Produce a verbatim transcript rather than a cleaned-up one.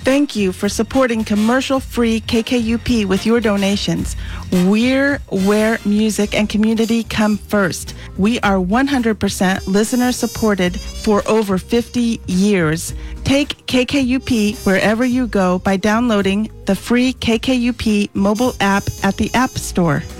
Thank you for supporting commercial-free K K U P with your donations. We're where music and community come first. We are one hundred percent listener-supported for over fifty years. Take K K U P wherever you go by downloading the free K K U P mobile app at the App Store.